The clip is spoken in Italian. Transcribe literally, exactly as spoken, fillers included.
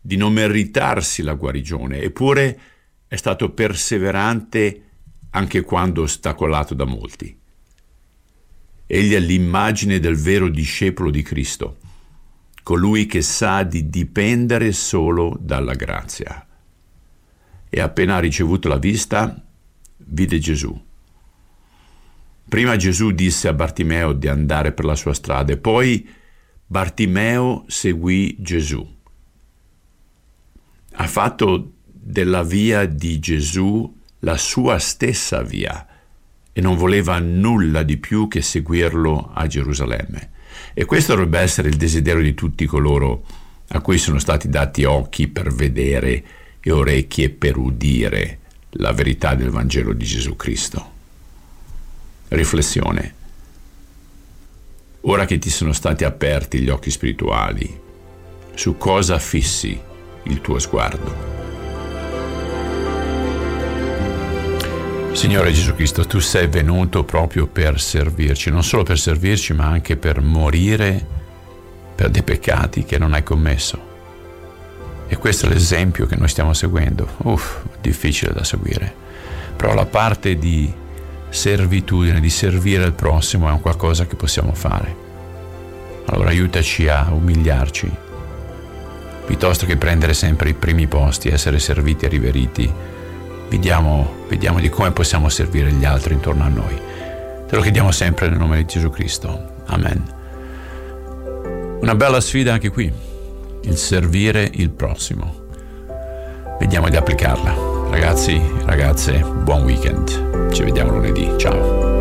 di non meritarsi la guarigione, eppure è stato perseverante anche quando ostacolato da molti. Egli è l'immagine del vero discepolo di Cristo, colui che sa di dipendere solo dalla grazia. E appena ha ricevuto la vista, vide Gesù. Prima Gesù disse a Bartimeo di andare per la sua strada e poi Bartimeo seguì Gesù. Ha fatto della via di Gesù la sua stessa via e non voleva nulla di più che seguirlo a Gerusalemme. E questo dovrebbe essere il desiderio di tutti coloro a cui sono stati dati occhi per vedere e orecchie per udire la verità del Vangelo di Gesù Cristo. Riflessione. Ora che ti sono stati aperti gli occhi spirituali, su cosa fissi il tuo sguardo? Signore Gesù Cristo, tu sei venuto proprio per servirci, non solo per servirci, ma anche per morire per dei peccati che non hai commesso. E questo è l'esempio che noi stiamo seguendo. Uff, difficile da seguire. Però la parte di servitudine, di servire il prossimo è un qualcosa che possiamo fare. Allora aiutaci a umiliarci, piuttosto che prendere sempre i primi posti, essere serviti e riveriti. Vediamo, vediamo di come possiamo servire gli altri intorno a noi. Te lo chiediamo sempre nel nome di Gesù Cristo. Amen. Una bella sfida anche qui, il servire il prossimo. Vediamo di applicarla. Ragazzi, ragazze, buon weekend. Ci vediamo lunedì. Ciao.